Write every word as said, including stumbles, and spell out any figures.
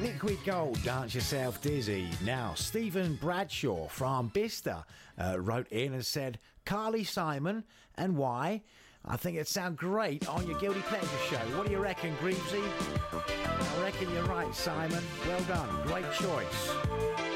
Liquid Gold, Dance Yourself Dizzy. Now, Stephen Bradshaw from Bicester uh, wrote in and said, Carly Simon, and why? I think it'd sound great on your Guilty Pleasure show. What do you reckon, Greavesy? I reckon you're right, Simon. Well done. Great choice.